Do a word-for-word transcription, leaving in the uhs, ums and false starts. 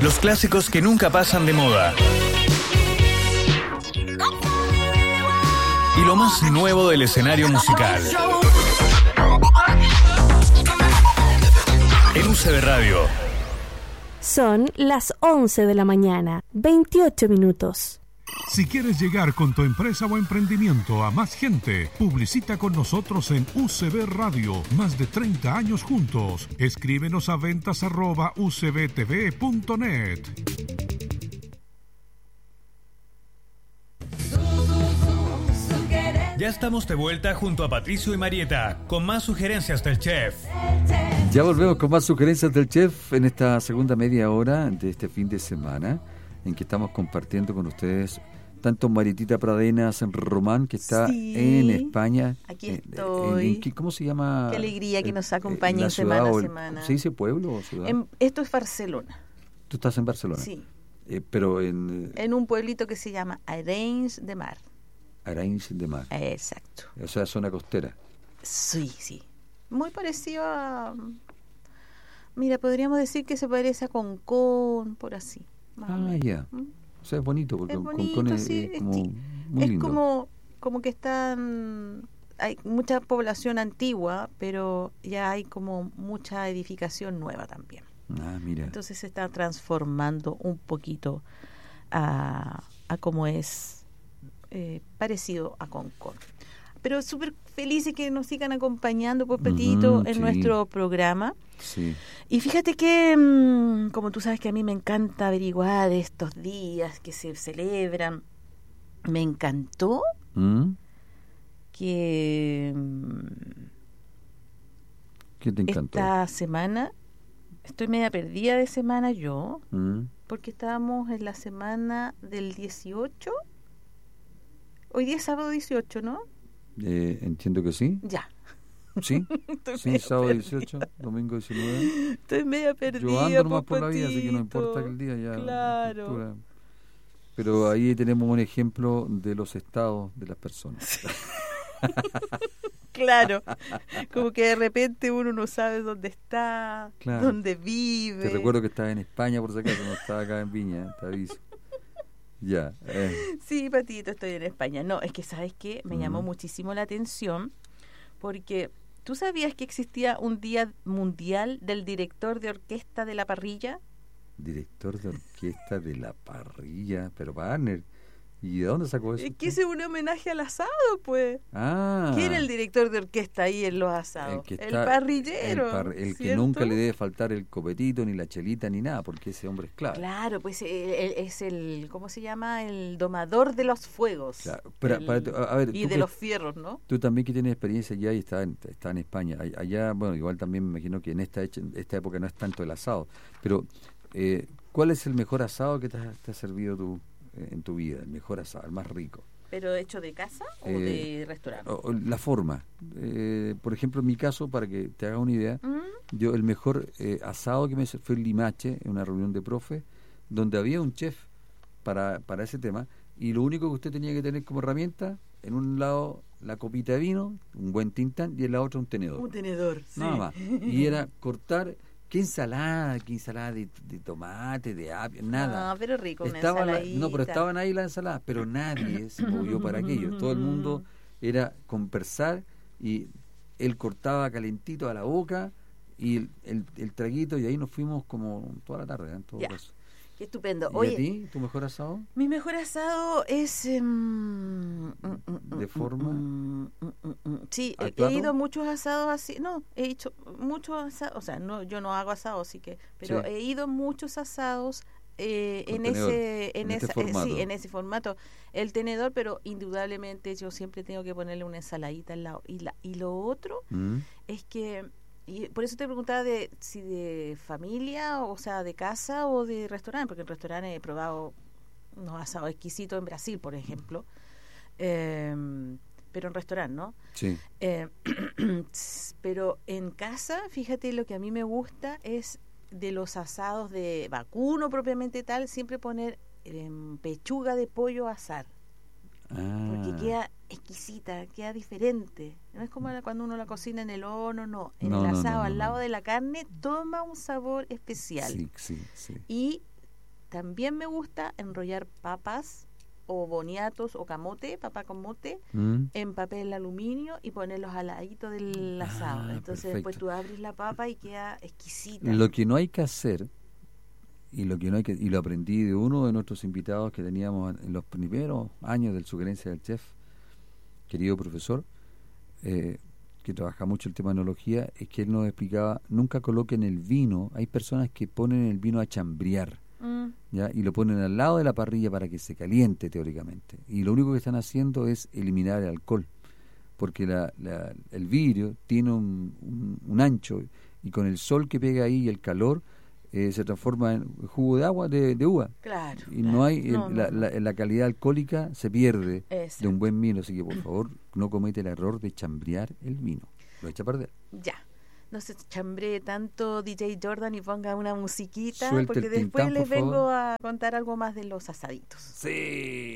Los clásicos que nunca pasan de moda. Y lo más nuevo del escenario musical. En U C B Radio. Son las once de la mañana, veintiocho minutos. Si quieres llegar con tu empresa o emprendimiento a más gente, publicita con nosotros en U C B Radio. Más de treinta años juntos. Escríbenos a ventas arroba u c b t v punto net. Ya estamos de vuelta junto a Patricio y Marieta con más sugerencias del chef. Ya volvemos con más sugerencias del chef en esta segunda media hora de este fin de semana, en que estamos compartiendo con ustedes tanto Marietita Pradenas en Román, que está sí, en España. Aquí estoy. En, en, en, ¿Cómo se llama? Qué alegría que nos acompañen semana a semana. ¿Se dice pueblo o ciudad? En, esto es Barcelona. ¿Tú estás en Barcelona? Sí. Eh, pero en... En un pueblito que se llama Arenys de Mar. Arenys de Mar. Exacto. O sea, zona costera. Sí, sí. Muy parecido a... Mira, podríamos decir que se parece a Concón, por así. Ah, ya. ¿Mm? O sea, es bonito, porque es bonito, Concón es, sí, es como sí. muy es lindo. como, como que están... Hay mucha población antigua, pero ya hay como mucha edificación nueva también. Ah, mira. Entonces se está transformando un poquito a, a como es eh, parecido a Concón. Pero súper felices que nos sigan acompañando, pues, Petito, uh-huh, en sí. nuestro programa. Sí. Y fíjate que, mmm, como tú sabes que a mí me encanta averiguar estos días que se celebran, me encantó ¿Mm? que... Mmm, ¿Qué te encantó? Esta semana, estoy media perdida de semana yo, ¿Mm? porque estábamos en la semana del dieciocho. Hoy día es sábado dieciocho, ¿no? Eh, entiendo que sí. Ya. ¿Sí? Sí, sábado dieciocho, domingo diecinueve. Estoy media perdida. Yo ando nomás por la vida, así que no importa que el día ya. Claro. Cultura. Pero ahí tenemos un ejemplo de los estados de las personas. Sí. Claro. Como que de repente uno no sabe dónde está, claro. dónde vive. Te recuerdo que estaba en España, por si acaso, no estaba acá en Viña, te aviso. Ya. Eh. Sí, Patito, estoy en España. No, es que ¿sabes qué? Me mm. llamó muchísimo la atención porque ¿tú sabías que existía un día mundial del director de orquesta de la parrilla? Director de orquesta de la parrilla, pero partner, ¿y de dónde sacó eso? Es que ese es un homenaje al asado, pues. Ah. ¿Quién es el director de orquesta ahí en los asados? El, que está, el parrillero. El, par, el que nunca le debe faltar el copetito, ni la chelita, ni nada, porque ese hombre es clave. Claro, pues el, es el, ¿cómo se llama? El domador de los fuegos. Claro. Pero, el, para, a ver, y de que, los fierros, ¿no? Tú también que tienes experiencia allá y está en, está en España. Allá, bueno, igual también me imagino que en esta, esta época no es tanto el asado, pero eh, ¿cuál es el mejor asado que te ha, te ha servido tú en tu vida? El mejor asado, el más rico. ¿Pero hecho de casa o eh, de restaurante? O, o la forma. Eh, por ejemplo, en mi caso, para que te hagas una idea, uh-huh. yo el mejor eh, asado que me fue en Limache, en una reunión de profe, donde había un chef para, para ese tema, y lo único que usted tenía que tener como herramienta, en un lado la copita de vino, un buen tintán, y en la otra un tenedor. Un tenedor, sí. Nada más. Y era cortar... ¿Qué ensalada? ¿Qué ensalada de, de tomate, de apio? Nada. No, pero rico, una Estaba la, ensaladita. No, pero estaban ahí las ensaladas, pero nadie se movió para aquello. Todo el mundo era conversar y él cortaba calentito a la boca y el, el, el traguito, y ahí nos fuimos como toda la tarde, ¿eh? En todo ya. caso. Qué estupendo. ¿Y Oye, a ti? ¿Tu mejor asado? Mi mejor asado es... Um, ¿De forma? Um, um, um, um, sí, he, he ido a muchos asados así. No, he hecho muchos asados. O sea, no, yo no hago asados, así que... Pero sí. He ido a muchos asados eh, en tenedor, ese en, en esa, este formato. Eh, sí, en ese formato. El tenedor, pero indudablemente yo siempre tengo que ponerle una ensaladita al lado. Y, la, y lo otro ¿Mm? es que... Y por eso te preguntaba de si de familia, o sea, de casa o de restaurante, porque en restaurante he probado unos asados exquisitos en Brasil, por ejemplo, eh, pero en restaurante, ¿no? Sí. Eh, pero en casa, fíjate, lo que a mí me gusta es de los asados de vacuno propiamente tal, siempre poner eh, pechuga de pollo a asar. Ah. Porque queda exquisita, queda diferente. No es como cuando uno la cocina en el horno, no. En no, el no, asado, no, no, al lado no. de la carne, toma un sabor especial. Sí, sí, sí. Y también me gusta enrollar papas o boniatos o camote, papa con mote, ¿Mm? en papel aluminio y ponerlos al ladito del Ah, asado. Entonces perfecto. después tú abres la papa y queda exquisita. Lo que no hay que hacer, y lo que no hay que y lo aprendí de uno de nuestros invitados que teníamos en los primeros años del Sugerencia del Chef, querido profesor, eh, que trabaja mucho el tema de enología, es que él nos explicaba, nunca coloquen el vino, hay personas que ponen el vino a chambrear, Mm, ¿ya? Y lo ponen al lado de la parrilla para que se caliente teóricamente, y lo único que están haciendo es eliminar el alcohol, porque la, la, el vidrio tiene un, un, un ancho, y con el sol que pega ahí y el calor, eh, se transforma en jugo de agua de, de uva, claro. y claro. no hay el- No, no, la, no. la, la calidad alcohólica se pierde Exacto. de un buen vino, así que por favor no comete el error de chambrear el vino, lo echa a perder. Ya. No se chambree tanto D J Jordan y ponga una musiquita, Suelte porque el después tintán, les por favor. vengo a contar algo más de los asaditos. Sí.